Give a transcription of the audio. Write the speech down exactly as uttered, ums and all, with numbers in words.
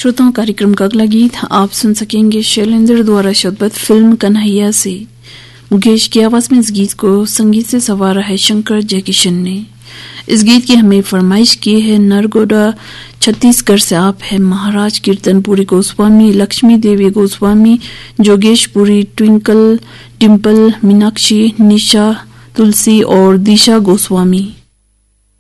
श्रोताओं, कार्यक्रम का अगला गीत आप सुन सकेंगे शैलेंद्र द्वारा शोधबद्ध फिल्म कन्हैया से। मुकेश की आवाज में इस गीत को संगीत से संवारा है शंकर जयकिशन ने। इस गीत की हमें फरमाइश की है नरगोडा छत्तीसगढ़ से। आप है महाराज कीर्तनपुरी गोस्वामी, लक्ष्मी देवी गोस्वामी, जोगेशपुरी, ट्विंकल, डिम्पल, मीनाक्षी, निशा, तुलसी और दिशा गोस्वामी।